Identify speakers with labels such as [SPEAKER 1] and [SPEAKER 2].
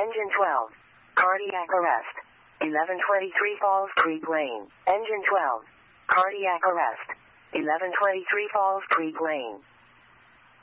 [SPEAKER 1] Engine 12. Cardiac arrest. 1123 Falls Creek Lane. Engine 12. Cardiac arrest. 1123 Falls Creek Lane.